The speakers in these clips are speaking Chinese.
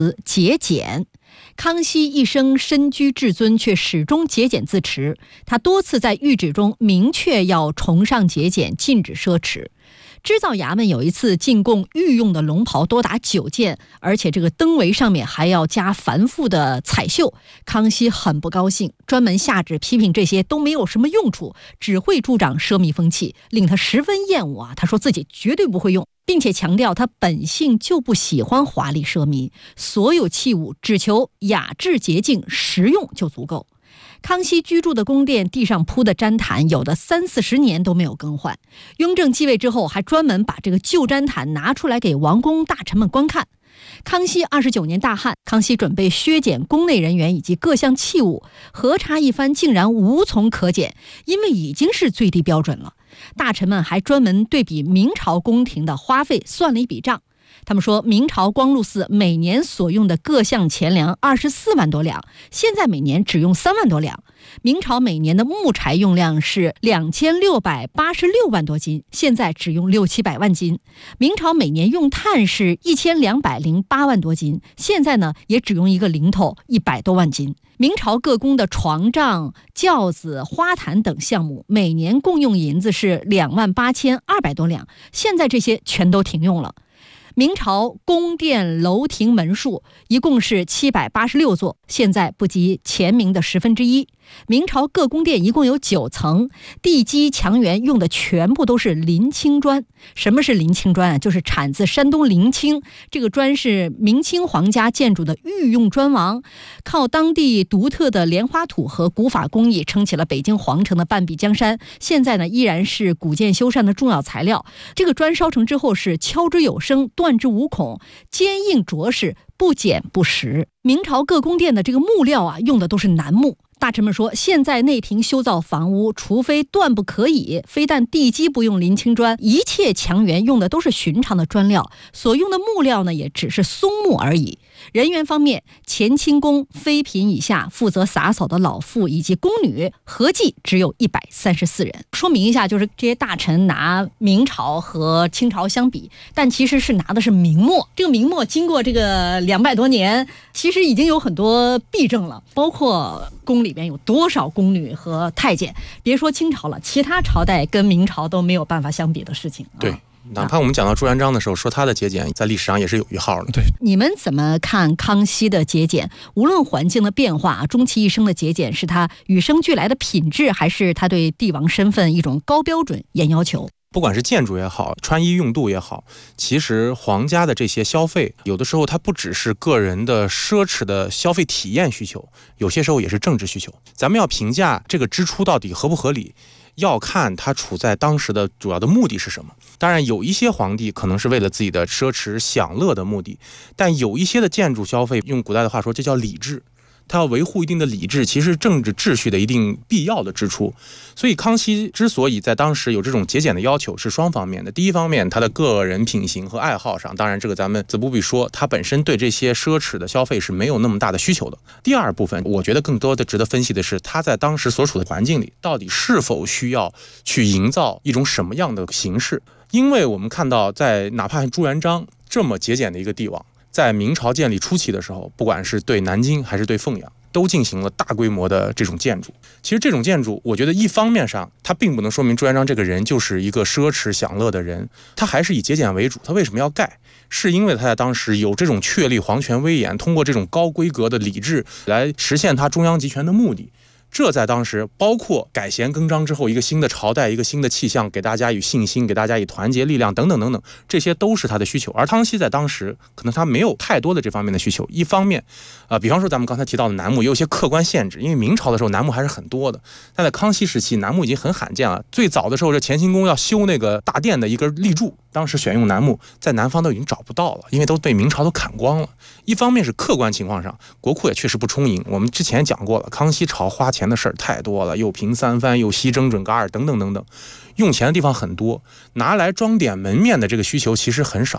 节俭。康熙一生身居至尊，却始终节俭自持。他多次在谕旨中明确要崇尚节俭，禁止奢侈。织造衙门有一次进贡御用的龙袍多达9件，而且这个灯围上面还要加繁复的彩绣。康熙很不高兴，专门下旨批评这些都没有什么用处，只会助长奢靡风气，令他十分厌恶啊。他说自己绝对不会用，并且强调他本性就不喜欢华丽奢靡，所有器物只求雅致洁净实用就足够。康熙居住的宫殿地上铺的毡毯有的30-40年都没有更换。雍正继位之后还专门把这个旧毡毯拿出来给王公大臣们观看。康熙29年大旱，康熙准备削减宫内人员以及各项器物，核查一番竟然无从可减，因为已经是最低标准了。大臣们还专门对比明朝宫廷的花费算了一笔账。他们说，明朝光禄寺每年所用的各项钱粮24万多两，现在每年只用3万多两。明朝每年的木柴用量是2686万多斤，现在只用600-700万斤。明朝每年用炭是1208万多斤，现在呢也只用一个零头100多万斤。明朝各宫的床帐、轿子、花坛等项目每年共用银子是28200多两，现在这些全都停用了。明朝宫殿楼亭门数一共是786座，现在不及前明的1/10。明朝各宫殿一共有9层，地基墙垣用的全部都是临清砖。什么是临清砖啊？就是产自山东临清，这个砖是明清皇家建筑的御用砖王，靠当地独特的莲花土和古法工艺撑起了北京皇城的半壁江山。现在呢，依然是古建修缮的重要材料。这个砖烧成之后是敲之有声，断之无孔，坚硬着实，不减不实。明朝各宫殿的这个木料啊，用的都是楠木。大臣们说，现在内廷修造房屋，除非断不可以，非但地基不用临清砖，一切墙垣用的都是寻常的砖料，所用的木料呢，也只是松木而已。人员方面，乾清宫妃嫔以下负责洒扫的老妇以及宫女合计只有134人。说明一下，就是这些大臣拿明朝和清朝相比，但其实是拿的是明末。这个明末经过这个200多年，其实已经有很多弊政了，包括宫里边有多少宫女和太监，别说清朝了，其他朝代跟明朝都没有办法相比的事情。 对，哪怕我们讲到朱元璋的时候，说他的节俭在历史上也是有一号的。 对，你们怎么看康熙的节俭？无论环境的变化，终其一生的节俭是他与生俱来的品质，还是他对帝王身份一种高标准严要求？ 不管是建筑也好，穿衣用度也好，其实皇家的这些消费，有的时候它不只是个人的奢侈的消费体验需求，有些时候也是政治需求。咱们要评价这个支出到底合不合理，要看它处在当时的主要的目的是什么。当然有一些皇帝可能是为了自己的奢侈享乐的目的，但有一些的建筑消费，用古代的话说，这叫礼制，它要维护一定的礼制，其实政治秩序的一定必要的支出。所以康熙之所以在当时有这种节俭的要求，是双方面的。第一方面，他的个人品行和爱好上，当然这个咱们自不必说，他本身对这些奢侈的消费是没有那么大的需求的。第二部分，我觉得更多的值得分析的是，他在当时所处的环境里，到底是否需要去营造一种什么样的形式。因为我们看到，在哪怕朱元璋这么节俭的一个帝王，在明朝建立初期的时候，不管是对南京还是对凤阳，都进行了大规模的这种建筑。其实这种建筑，我觉得一方面上，它并不能说明朱元璋这个人就是一个奢侈享乐的人，他还是以节俭为主。他为什么要盖？是因为他在当时有这种确立皇权威严，通过这种高规格的礼制来实现他中央集权的目的。这在当时，包括改弦更张之后，一个新的朝代，一个新的气象，给大家以信心，给大家以团结力量等等等等，这些都是他的需求。而康熙在当时可能他没有太多的这方面的需求。一方面比方说咱们刚才提到的楠木也有些客观限制，因为明朝的时候楠木还是很多的，但在康熙时期楠木已经很罕见了。最早的时候，这乾清宫要修那个大殿的一根立柱，当时选用楠木，在南方都已经找不到了，因为都被明朝都砍光了。一方面是客观情况上，国库也确实不充盈，我们之前讲过了，康熙朝花钱的事儿太多了，又平三藩，又西征准噶尔等等等等，用钱的地方很多，拿来装点门面的这个需求其实很少。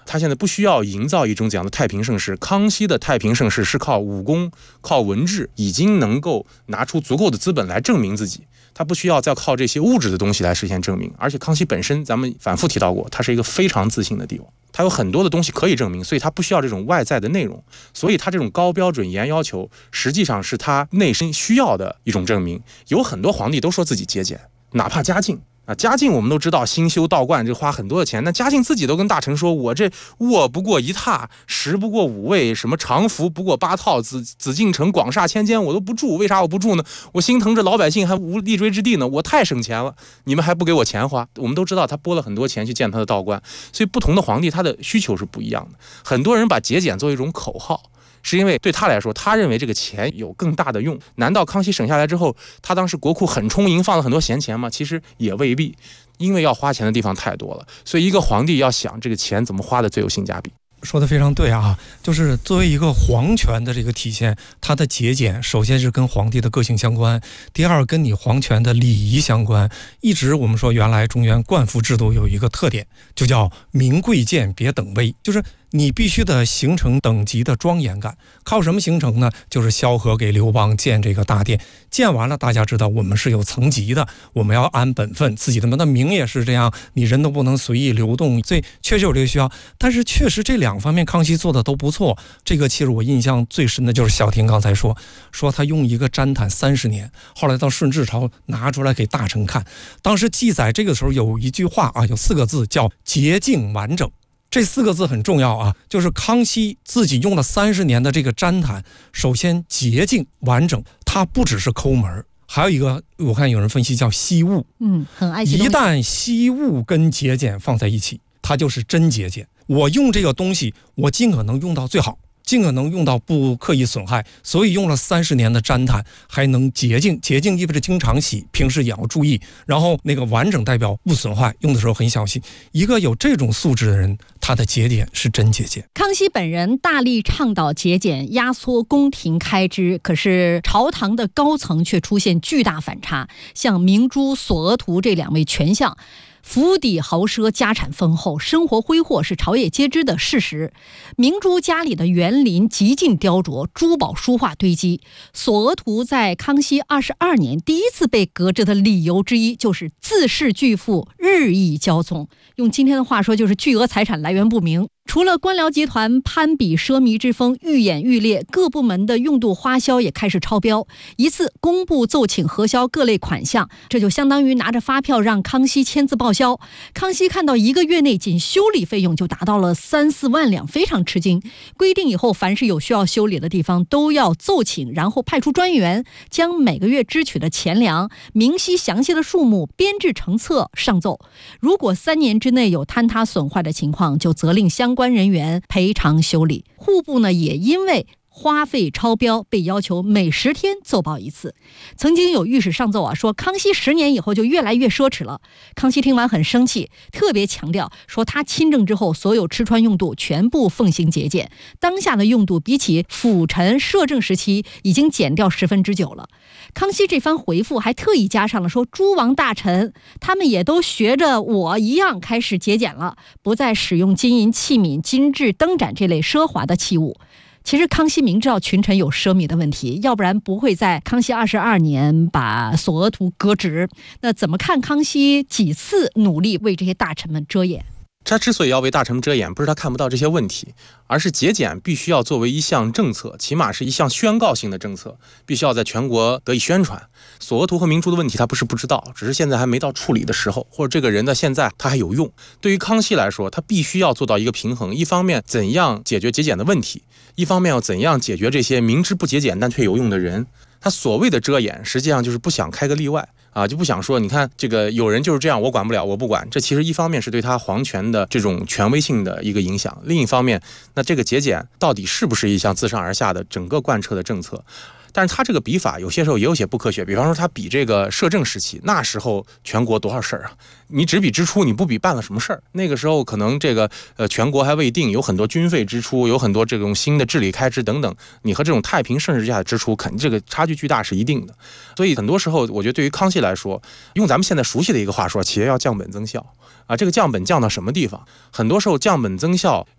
他现在不需要营造一种这样的太平盛世。康熙的太平盛世是靠武功、靠文治，已经能够拿出足够的资本来证明自己，他不需要再靠这些物质的东西来实现证明。而且康熙本身，咱们反复提到过，他是一个非常自信的帝王，他有很多的东西可以证明，所以他不需要这种外在的内容。所以他这种高标准、严要求，实际上是他内心需要的一种证明。有很多皇帝都说自己节俭，哪怕嘉靖啊，嘉靖我们都知道兴修道观这花很多的钱，那嘉靖自己都跟大臣说，我这卧不过一榻，食不过五味，什么常服不过8套，紫禁城广厦千间我都不住，为啥我不住呢？我心疼这老百姓还无立锥之地呢，我太省钱了，你们还不给我钱花。我们都知道他拨了很多钱去建他的道观，所以不同的皇帝他的需求是不一样的。很多人把节俭作为一种口号，是因为对他来说，他认为这个钱有更大的用。难道康熙省下来之后，他当时国库很充盈，放了很多闲钱吗？其实也未必，因为要花钱的地方太多了。所以一个皇帝要想这个钱怎么花的最有性价比。 说的非常对啊，就是作为一个皇权的这个体现，它的节俭首先是跟皇帝的个性相关，第二跟你皇权的礼仪相关。一直我们说原来中原冠服制度有一个特点，就叫明贵贱别等威，就是你必须得形成等级的庄严感。靠什么形成呢？就是萧何给刘邦建这个大殿，建完了大家知道我们是有层级的，我们要安本分，自己的那名也是这样，你人都不能随意流动，所以确实有这个需要。但是确实这两方面康熙做的都不错。这个其实我印象最深的就是小婷刚才说他用一个毡毯30年，后来到顺治朝拿出来给大臣看，当时记载这个时候有一句话啊，有4个字叫洁净完整。这4个字很重要啊，就是康熙自己用了30年的这个毡毯，首先洁净完整，它不只是抠门，还有一个我看有人分析叫惜物， 很爱惜东西。 一旦惜物跟节俭放在一起，它就是真节俭。我用这个东西，我尽可能用到最好，尽可能用到不刻意损害，所以用了30年的毡毯还能洁净。洁净意味着经常洗，平时也要注意。然后那个完整代表不损坏，用的时候很小心。一个有这种素质的人，他的节俭是真节俭。 康熙本人大力倡导节俭，压缩宫廷开支，可是朝堂的高层却出现巨大反差，像明珠、索额图这2位权相，府邸豪奢，家产丰厚，生活挥霍是朝野皆知的事实。明珠家里的园林极尽雕琢，珠宝书画堆积。索额图在康熙22年第一次被革职的理由之一，就是自恃巨富，日益骄纵。用今天的话说，就是巨额财产来源不明。除了官僚集团攀比奢靡之风愈演愈烈，各部门的用度花销也开始超标。一次工部奏请核销各类款项，这就相当于拿着发票让康熙签字报销。康熙看到1个月内仅修理费用就达到了3、4万两，非常吃惊。规定以后凡是有需要修理的地方都要奏请，然后派出专员将每个月支取的钱粮明晰详细的数目编制成册上奏。如果3年之内有坍塌损坏的情况，就责令相关人员赔偿修理。户部呢，也因为花费超标被要求每10天奏报一次。曾经有御史上奏说康熙10年以后就越来越奢侈了。康熙听完很生气，特别强调说他亲政之后所有吃穿用度全部奉行节俭，当下的用度比起辅臣摄政时期已经减掉9%了。康熙这番回复还特意加上了说，诸王大臣他们也都学着我一样开始节俭了，不再使用金银器皿、金制灯盏这类奢华的器物。其实康熙明知道群臣有奢靡的问题，要不然不会在康熙22年把索额图革职。那怎么看康熙几次努力为这些大臣们遮掩？ 他之所以要为大臣们遮掩，不是他看不到这些问题，而是节俭必须要作为一项政策，起码是一项宣告性的政策，必须要在全国得以宣传。索额图和明珠的问题他不是不知道，只是现在还没到处理的时候，或者这个人呢现在他还有用。对于康熙来说，他必须要做到一个平衡，一方面怎样解决节俭的问题，一方面要怎样解决这些明知不节俭但却有用的人。他所谓的遮掩，实际上就是不想开个例外啊，就不想说你看这个有人就是这样，我管不了，我不管。这其实一方面是对他皇权的这种权威性的一个影响，另一方面那这个节俭到底是不是一项自上而下的整个贯彻的政策。但是他这个比法有些时候也有些不科学，比方说他比这个摄政时期，那时候全国多少事儿啊，你只比支出，你不比办了什么事儿。那个时候可能这个全国还未定，有很多军费支出，有很多这种新的治理开支等等，你和这种太平盛世之下的支出肯定这个差距巨大是一定的。所以很多时候我觉得对于康熙来说，用咱们现在熟悉的一个话说，企业要降本增效啊，这个降本降到什么地方？很多时候降本增效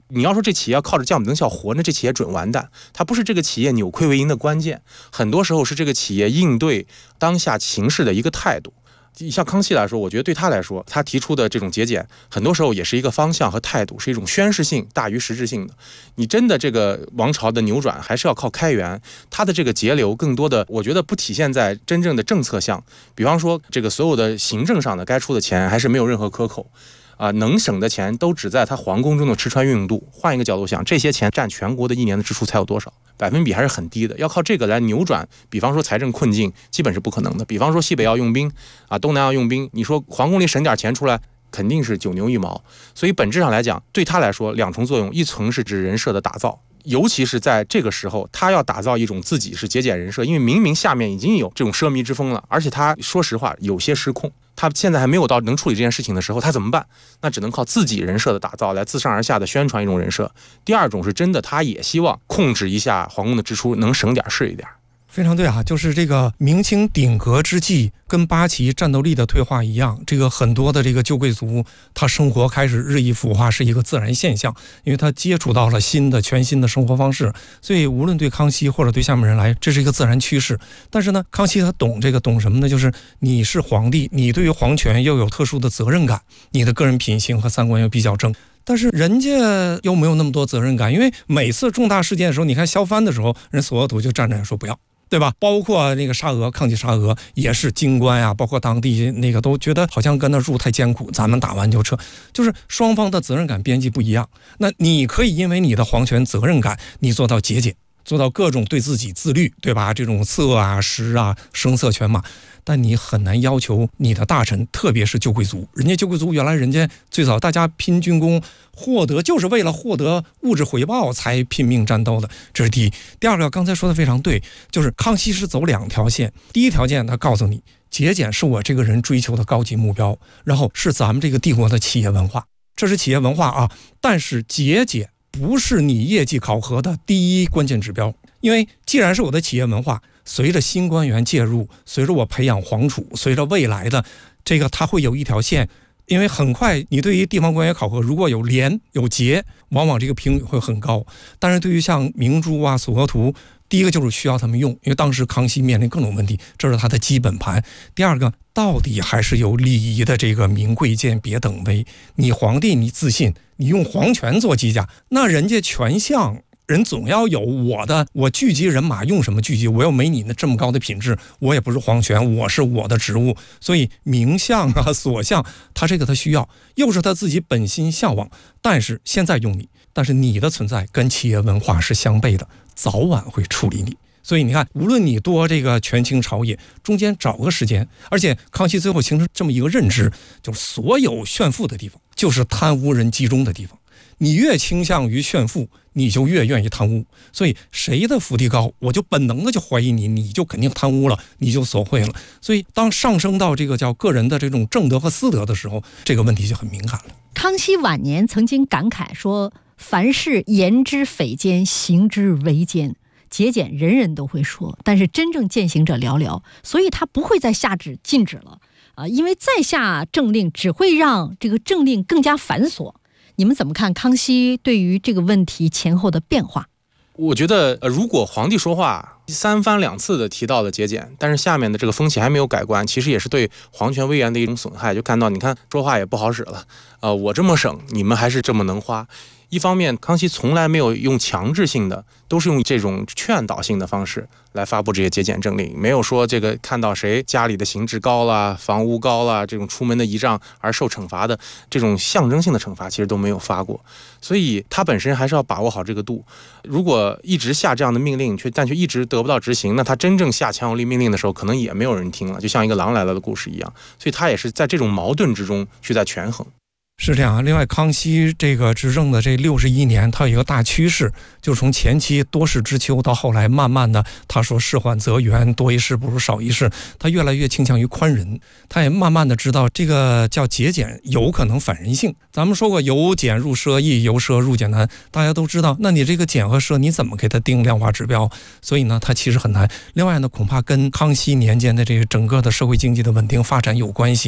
你要说这企业要靠着降本增效活，那这企业准完蛋。它不是这个企业扭亏为盈的关键，很多时候是这个企业应对当下形势的一个态度。像康熙来说，我觉得对他来说，他提出的这种节俭，很多时候也是一个方向和态度，是一种宣示性大于实质性的。你真的这个王朝的扭转，还是要靠开源。他的这个节流，更多的我觉得不体现在真正的政策项，比方说这个所有的行政上的该出的钱，还是没有任何克扣。能省的钱都只在他皇宫中的吃穿运用度。换一个角度想，这些钱占全国的一年的支出才有多少？百分比还是很低的。要靠这个来扭转，比方说财政困境，基本是不可能的。比方说西北要用兵东南要用兵，你说皇宫里省点钱出来，肯定是九牛一毛。所以本质上来讲，对他来说两重作用，一层是指人设的打造。尤其是在这个时候，他要打造一种自己是节俭人设，因为明明下面已经有这种奢靡之风了，而且他说实话有些失控，他现在还没有到能处理这件事情的时候，他怎么办？那只能靠自己人设的打造来自上而下的宣传一种人设。第二种是真的，他也希望控制一下皇宫的支出，能省点是一点。 非常对啊，就是这个明清鼎革之际，跟八旗战斗力的退化一样，这个很多的这个旧贵族，他生活开始日益腐化，是一个自然现象，因为他接触到了全新的生活方式，所以无论对康熙或者对下面人来，这是一个自然趋势。但是呢，康熙他懂什么呢？就是你是皇帝，你对于皇权又有特殊的责任感，你的个人品行和三观又比较正。但是人家又没有那么多责任感，因为每次重大事件的时候，你看削藩的时候，人索额图就站着说不要。对吧？包括那个沙俄抗击沙俄也是京官啊，包括当地那个都觉得好像跟那入太艰苦，咱们打完就撤，就是双方的责任感边际不一样。那你可以因为你的皇权责任感，你做到节俭，做到各种对自己自律，对吧？这种色啊、食啊、声色犬马，但你很难要求你的大臣，特别是旧贵族。人家旧贵族原来人家最早大家拼军功，就是为了获得物质回报才拼命战斗的，这是第一。第二个，刚才说的非常对，就是康熙是走两条线。第一条线，他告诉你，节俭是我这个人追求的高级目标，然后是咱们这个帝国的企业文化，这是企业文化啊。但是节俭不是你业绩考核的第一关键指标，因为既然是我的企业文化，随着新官员介入，随着我培养皇储，随着未来的这个，它会有一条线。因为很快你对于地方官员考核，如果有廉有节，往往这个评语会很高。但是对于像明珠啊、索额图，第一个就是需要他们用，因为当时康熙面临各种问题，这是他的基本盘。第二个，到底还是有礼仪的这个民贵贱别等微。你皇帝你自信，你用皇权做机架，那人家权相人总要有我聚集人马用什么聚集？我又没你那这么高的品质，我也不是皇权，我是我的职务。所以名相啊、所相，他这个他需要，又是他自己本心向往。但是现在用你，但是你的存在跟企业文化是相悖的，早晚会处理你。所以你看，无论你多这个权倾朝野，中间找个时间，而且康熙最后形成这么一个认知，就是所有炫富的地方，就是贪污人集中的地方。你越倾向于炫富，你就越愿意贪污。所以谁的福地高，我就本能的就怀疑你，你就肯定贪污了，你就索贿了。所以当上升到这个叫个人的这种正德和私德的时候，这个问题就很敏感了。 康熙晚年曾经感慨说，凡事言之匪奸，行之为奸。节俭人人都会说，但是真正践行者寥寥，所以他不会再下旨禁止了因为再下政令只会让这个政令更加繁琐。你们怎么看康熙对于这个问题前后的变化？ 我觉得如果皇帝说话三番两次的提到了节俭，但是下面的这个风气还没有改观，其实也是对皇权威严的一种损害。就看到你看说话也不好使了我这么省，你们还是这么能花。一方面康熙从来没有用强制性的，都是用这种劝导性的方式来发布这些节俭政令，没有说这个看到谁家里的刑制高了、房屋高了，这种出门的仪仗而受惩罚的这种象征性的惩罚其实都没有发过。所以他本身还是要把握好这个度。如果一直下这样的命令但却一直得不到执行，那他真正下强有力命令的时候可能也没有人听了，就像一个狼来了的故事一样。所以他也是在这种矛盾之中去在权衡。 是这样啊。另外，康熙这个执政的这61年，他有一个大趋势，就是从前期多事之秋到后来慢慢的，他说事缓则圆，多一事不如少一事，他越来越倾向于宽仁。他也慢慢的知道这个叫节俭有可能反人性。咱们说过由俭入奢易，由奢入俭难，大家都知道。那你这个俭和奢你怎么给他定量化指标？所以呢，他其实很难。另外呢，恐怕跟康熙年间的这个整个的社会经济的稳定发展有关系。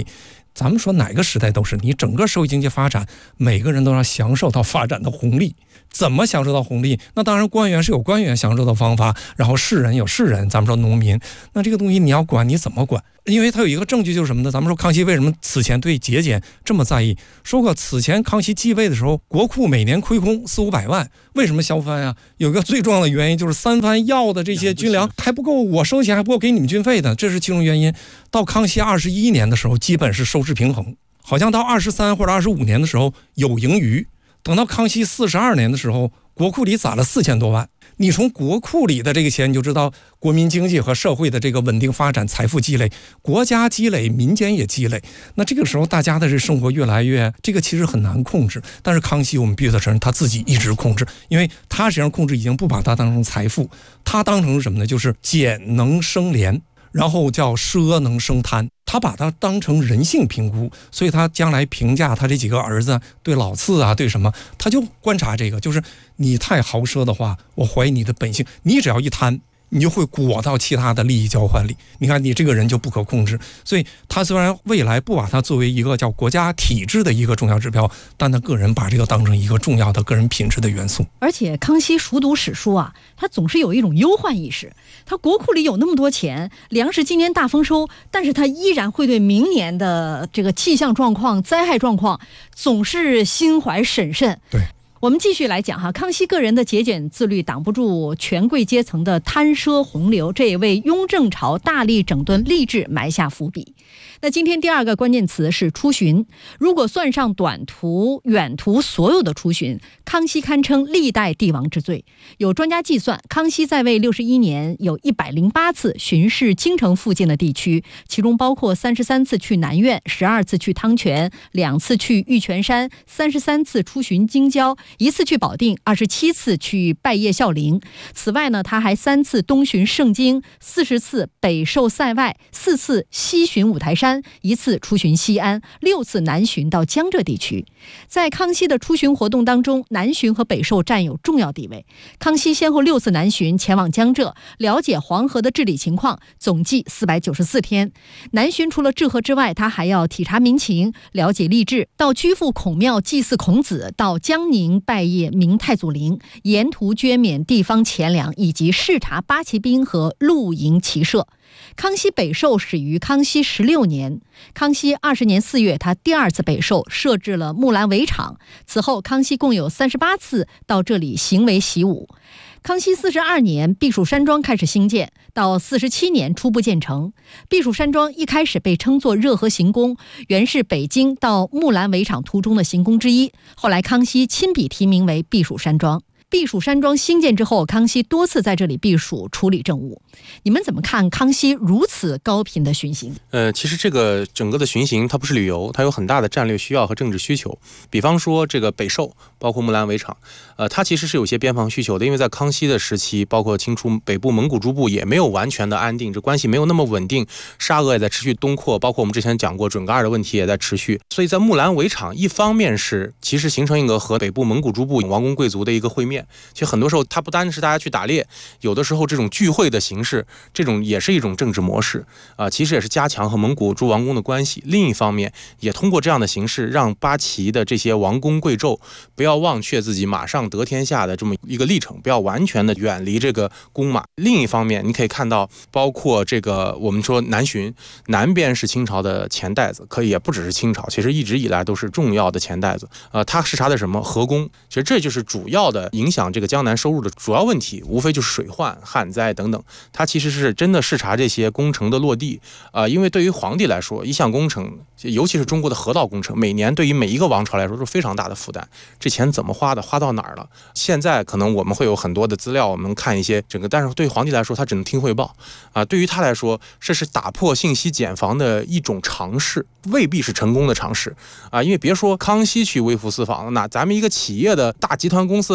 咱们说哪个时代都是，你整个社会经济发展，每个人都要享受到发展的红利。怎么享受到红利？那当然官员是有官员享受的方法，然后士人有士人，咱们说农民，那这个东西你要管你怎么管？因为它有一个证据就是什么呢？咱们说康熙为什么此前对节俭这么在意？说过此前康熙继位的时候，国库每年亏空400-500万，为什么削藩啊？有个最重要的原因就是三藩要的这些军粮还不够，我收钱还不够给你们军费的，这是其中原因。到康熙21年的时候，基本是收支平衡，好像到23或者25年的时候有盈余。等到康熙42年的时候，国库里攒了4000多万。你从国库里的这个钱，你就知道国民经济和社会的这个稳定发展、财富积累，国家积累，民间也积累。那这个时候大家的这生活越来越，这个其实很难控制。但是康熙我们必须得承认，他自己一直控制，因为他实际上控制已经不把它当成财富，他当成什么呢？就是俭能生廉，然后叫奢能生贪。他把它当成人性评估，所以他将来评价他这几个儿子对老次啊，对什么，他就观察这个，就是你太豪奢的话，我怀疑你的本性，你只要一贪，你就会裹到其他的利益交换里。你看你这个人就不可控制，所以他虽然未来不把它作为一个叫国家体制的一个重要指标，但他个人把这个当成一个重要的个人品质的元素。 而且康熙熟读史书啊，他总是有一种忧患意识。他国库里有那么多钱，粮食今年大丰收，但是他依然会对明年的这个气象状况、灾害状况总是心怀审慎。 对。 我们继续来讲哈，康熙个人的节俭自律挡不住权贵阶层的贪奢洪流，这也为雍正朝大力整顿吏治埋下伏笔。那今天第二个关键词是出巡，如果算上短途、远途所有的出巡，康熙堪称历代帝王之最。有专家计算，康熙在位61年有108次巡视京城附近的地区，其中包括33次去南苑、12次去汤泉、2次去玉泉山、33次出巡京郊、1次去保定、27次去拜谒孝陵。此外呢，他还3次东巡盛京、40次北狩塞外、4次西巡五台山、1次出巡西安、6次南巡到江浙地区。在康熙的出巡活动当中，南巡和北狩占有重要地位。康熙先后6次南巡前往江浙，了解黄河的治理情况，总计494天。南巡除了治河之外，他还要体察民情，了解吏治，到居富孔庙祭祀孔子，到江宁拜谒明太祖陵，沿途捐免地方钱粮，以及视察八旗兵和露营骑射。康熙北狩始于康熙16年，康熙20年4月，他第2次北狩，设置了木兰围场。此后，康熙共有38次到这里行为习武。康熙42年，避暑山庄开始兴建，到47年初步建成。避暑山庄一开始被称作热河行宫，原是北京到木兰围场途中的行宫之一，后来康熙亲笔题名为避暑山庄。避暑山庄兴建之后，康熙多次在这里避暑处理政务。你们怎么看康熙如此高频的巡行？ 其实这个整个的巡行它不是旅游，它有很大的战略需要和政治需求。比方说这个北狩，包括木兰围场，它其实是有些边防需求的，因为在康熙的时期，包括清初北部蒙古诸部也没有完全的安定，这关系没有那么稳定，沙俄也在持续东扩，包括我们之前讲过准噶尔的问题也在持续。所以在木兰围场，一方面是其实形成一个和北部蒙古诸部王公贵族的一个会面。其实很多时候它不单是大家去打猎，有的时候这种聚会的形式，这种也是一种政治模式其实也是加强和蒙古诸王公的关系。另一方面也通过这样的形式，让八旗的这些王公贵胄不要忘却自己马上得天下的这么一个历程，不要完全的远离这个弓马。另一方面你可以看到，包括这个我们说南巡，南边是清朝的钱袋子，可以也不只是清朝，其实一直以来都是重要的钱袋子它视察的什么河工，其实这就是主要的影响这个江南收入的主要问题，无非就是水患、旱灾等等。它其实是真的视察这些工程的落地因为对于皇帝来说，一项工程，尤其是中国的河道工程，每年对于每一个王朝来说是非常大的负担。这钱怎么花的，花到哪儿了？现在可能我们会有很多的资料，我们看一些整个，但是对皇帝来说，他只能听汇报对于他来说，这是打破信息茧房的一种尝试，未必是成功的尝试因为别说康熙去微服私访，那咱们一个企业的大集团公司的老板，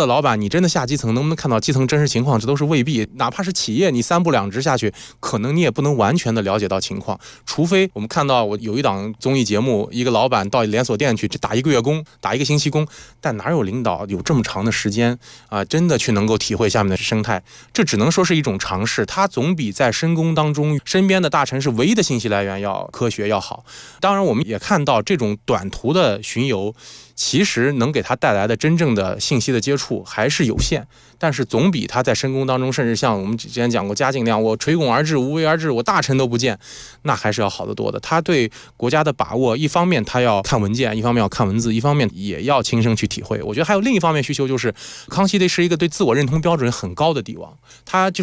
你真的下基层能不能看到基层真实情况，这都是未必。哪怕是企业，你3步2直下去，可能你也不能完全的了解到情况。除非我们看到我有一档综艺节目，一个老板到连锁店去打1个月工，打1个星期工，但哪有领导有这么长的时间真的去能够体会下面的生态？这只能说是一种尝试，它总比在深宫当中身边的大臣是唯一的信息来源要科学要好。当然我们也看到这种短途的巡游其实能给他带来的真正的信息的接触还是有限，但是总比他在深宫当中，甚至像我们之前讲过嘉靖那样，我垂拱而治无为而治，我大臣都不见，那还是要好得多的。他对国家的把握，一方面他要看文件，一方面要看文字，一方面也要亲身去体会。我觉得还有另一方面需求，就是康熙是一个对自我认同标准很高的帝王，他就